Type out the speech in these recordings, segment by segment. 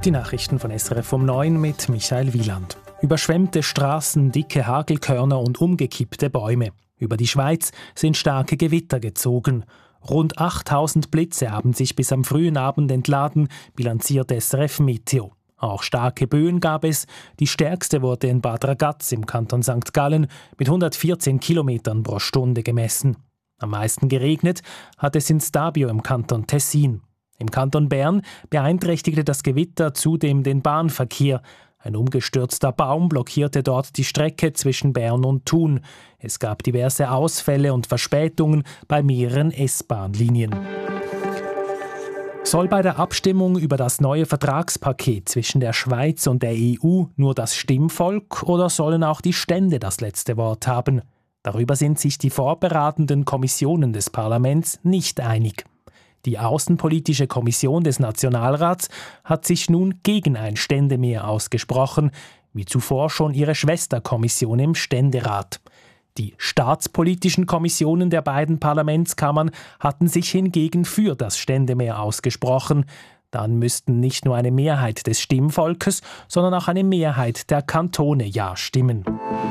Die Nachrichten von SRF um 9 mit Michael Wieland. Überschwemmte Straßen, dicke Hagelkörner und umgekippte Bäume. Über die Schweiz sind starke Gewitter gezogen. Rund 8000 Blitze haben sich bis am frühen Abend entladen, bilanziert SRF Meteo. Auch starke Böen gab es. Die stärkste wurde in Bad Ragaz im Kanton St. Gallen mit 114 Kilometern pro Stunde gemessen. Am meisten geregnet hat es in Stabio im Kanton Tessin. Im Kanton Bern beeinträchtigte das Gewitter zudem den Bahnverkehr. Ein umgestürzter Baum blockierte dort die Strecke zwischen Bern und Thun. Es gab diverse Ausfälle und Verspätungen bei mehreren S-Bahn-Linien. Soll bei der Abstimmung über das neue Vertragspaket zwischen der Schweiz und der EU nur das Stimmvolk oder sollen auch die Stände das letzte Wort haben? Darüber sind sich die vorberatenden Kommissionen des Parlaments nicht einig. Die Außenpolitische Kommission des Nationalrats hat sich nun gegen ein Ständemehr ausgesprochen, wie zuvor schon ihre Schwesterkommission im Ständerat. Die staatspolitischen Kommissionen der beiden Parlamentskammern hatten sich hingegen für das Ständemehr ausgesprochen. Dann müssten nicht nur eine Mehrheit des Stimmvolkes, sondern auch eine Mehrheit der Kantone Ja stimmen.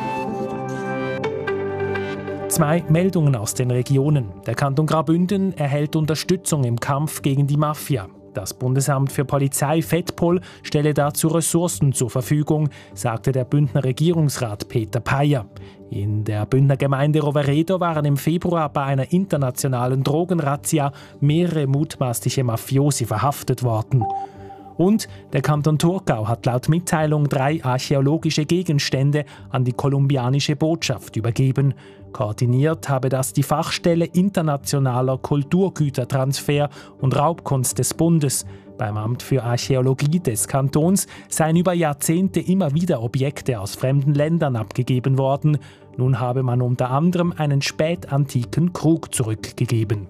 2 Meldungen aus den Regionen. Der Kanton Graubünden erhält Unterstützung im Kampf gegen die Mafia. Das Bundesamt für Polizei Fettpol stelle dazu Ressourcen zur Verfügung, sagte der Bündner Regierungsrat Peter Payer. In der Bündner Gemeinde Roveredo waren im Februar bei einer internationalen Drogenrazzia mehrere mutmaßliche Mafiosi verhaftet worden. Und der Kanton Thurgau hat laut Mitteilung 3 archäologische Gegenstände an die kolumbianische Botschaft übergeben. Koordiniert habe das die Fachstelle Internationaler Kulturgütertransfer und Raubkunst des Bundes. Beim Amt für Archäologie des Kantons seien über Jahrzehnte immer wieder Objekte aus fremden Ländern abgegeben worden. Nun habe man unter anderem einen spätantiken Krug zurückgegeben.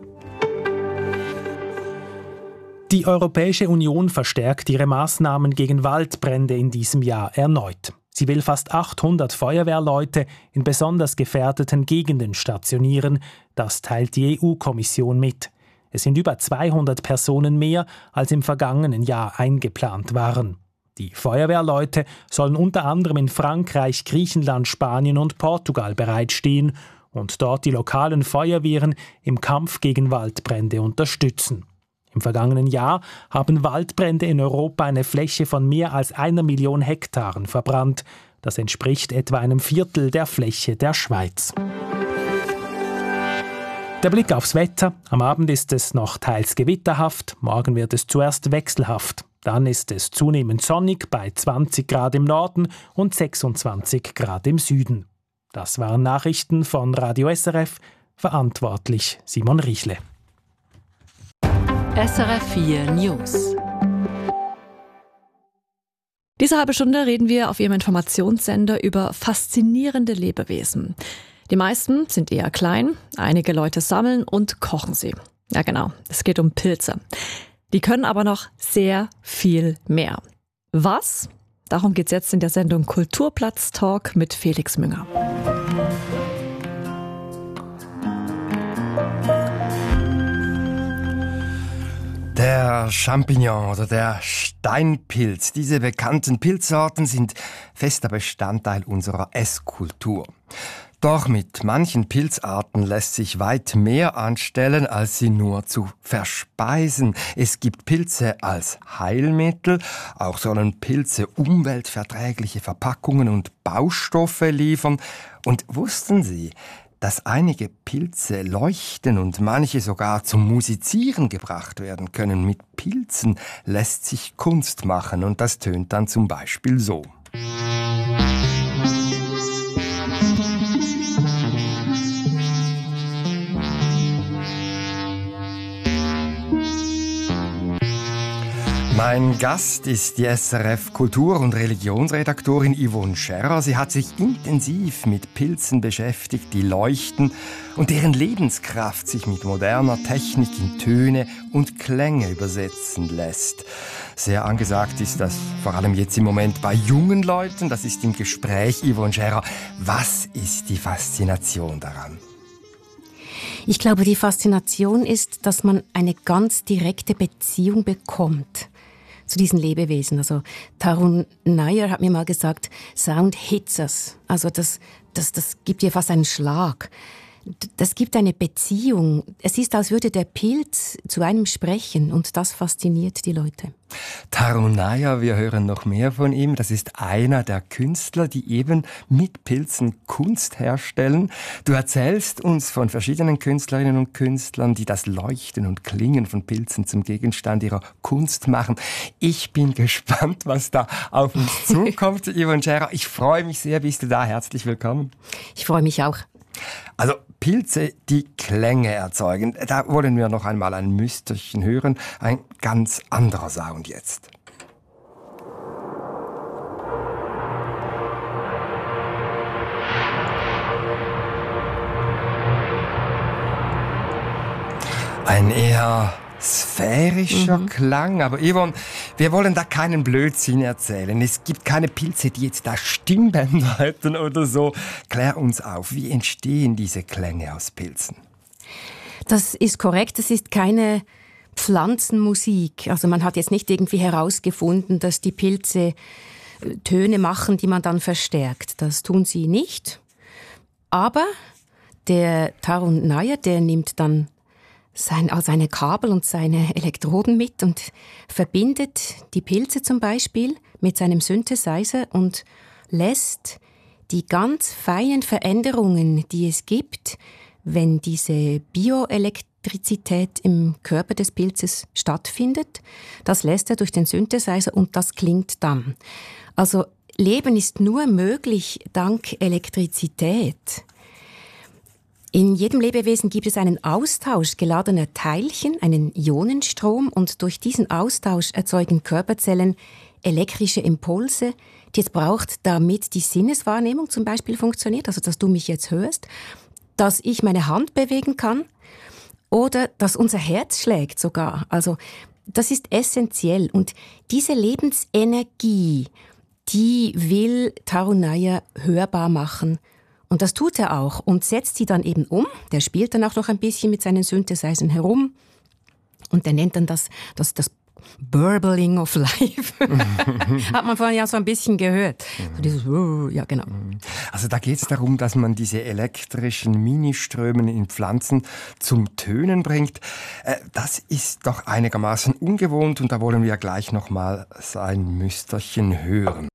Die Europäische Union verstärkt ihre Maßnahmen gegen Waldbrände in diesem Jahr erneut. Sie will fast 800 Feuerwehrleute in besonders gefährdeten Gegenden stationieren. Das teilt die EU-Kommission mit. Es sind über 200 Personen mehr, als im vergangenen Jahr eingeplant waren. Die Feuerwehrleute sollen unter anderem in Frankreich, Griechenland, Spanien und Portugal bereitstehen und dort die lokalen Feuerwehren im Kampf gegen Waldbrände unterstützen. Im vergangenen Jahr haben Waldbrände in Europa eine Fläche von mehr als 1 Million Hektaren verbrannt. Das entspricht etwa einem Viertel der Fläche der Schweiz. Der Blick aufs Wetter. Am Abend ist es noch teils gewitterhaft, morgen wird es zuerst wechselhaft. Dann ist es zunehmend sonnig bei 20 Grad im Norden und 26 Grad im Süden. Das waren Nachrichten von Radio SRF, verantwortlich Simon Riechle. SRF 4 News. Diese halbe Stunde reden wir auf Ihrem Informationssender über faszinierende Lebewesen. Die meisten sind eher klein, einige Leute sammeln und kochen sie. Ja genau, es geht um Pilze. Die können aber noch sehr viel mehr. Was? Darum geht's jetzt in der Sendung Kulturplatz Talk mit Felix Münger. Der Champignon oder der Steinpilz, diese bekannten Pilzsorten sind fester Bestandteil unserer Esskultur. Doch mit manchen Pilzarten lässt sich weit mehr anstellen, als sie nur zu verspeisen. Es gibt Pilze als Heilmittel, auch sollen Pilze umweltverträgliche Verpackungen und Baustoffe liefern. Und wussten Sie, dass einige Pilze leuchten und manche sogar zum Musizieren gebracht werden können? Mit Pilzen lässt sich Kunst machen und das tönt dann zum Beispiel so. Mein Gast ist die SRF Kultur- und Religionsredaktorin Yvonne Scherrer. Sie hat sich intensiv mit Pilzen beschäftigt, die leuchten und deren Lebenskraft sich mit moderner Technik in Töne und Klänge übersetzen lässt. Sehr angesagt ist das vor allem jetzt im Moment bei jungen Leuten. Das ist im Gespräch. Yvonne Scherrer, was ist die Faszination daran? Ich glaube, die Faszination ist, dass man eine ganz direkte Beziehung bekommt zu diesen Lebewesen. Also Tarun Nair hat mir mal gesagt, Sound hits us. Also das gibt dir fast einen Schlag. Das gibt eine Beziehung. Es ist, als würde der Pilz zu einem sprechen und das fasziniert die Leute. Tarun Nair, wir hören noch mehr von ihm. Das ist einer der Künstler, die eben mit Pilzen Kunst herstellen. Du erzählst uns von verschiedenen Künstlerinnen und Künstlern, die das Leuchten und Klingen von Pilzen zum Gegenstand ihrer Kunst machen. Ich bin gespannt, was da auf uns zukommt, Yvonne Scherer. Ich freue mich sehr, bist du da. Herzlich willkommen. Ich freue mich auch. Also Pilze, die Klänge erzeugen. Da wollen wir noch einmal ein Müsterchen hören. Ein ganz anderer Sound jetzt. Ein eher sphärischer Klang. Aber Yvonne, wir wollen da keinen Blödsinn erzählen. Es gibt keine Pilze, die jetzt da Stimmbänder hätten oder so. Klär uns auf, wie entstehen diese Klänge aus Pilzen? Das ist korrekt, es ist keine Pflanzenmusik. Also man hat jetzt nicht irgendwie herausgefunden, dass die Pilze Töne machen, die man dann verstärkt. Das tun sie nicht. Aber der Tarun Nair, der nimmt dann seine Kabel und seine Elektroden mit und verbindet die Pilze zum Beispiel mit seinem Synthesizer und lässt die ganz feinen Veränderungen, die es gibt, wenn diese Bioelektrizität im Körper des Pilzes stattfindet, das lässt er durch den Synthesizer und das klingt dann. Also Leben ist nur möglich dank Elektrizität. In jedem Lebewesen gibt es einen Austausch geladener Teilchen, einen Ionenstrom, und durch diesen Austausch erzeugen Körperzellen elektrische Impulse, die es braucht, damit die Sinneswahrnehmung zum Beispiel funktioniert, also dass du mich jetzt hörst, dass ich meine Hand bewegen kann oder dass unser Herz schlägt sogar. Also das ist essentiell, und diese Lebensenergie, die will Tarun Nair hörbar machen. Und das tut er auch und setzt sie dann eben um. Der spielt dann auch noch ein bisschen mit seinen Synthesizern herum. Und der nennt dann das Burbling of Life. Hat man vorhin ja so ein bisschen gehört. So dieses, ja, genau. Also da geht es darum, dass man diese elektrischen Ministrömen in Pflanzen zum Tönen bringt. Das ist doch einigermaßen ungewohnt, und da wollen wir gleich noch mal ein Müsterchen hören.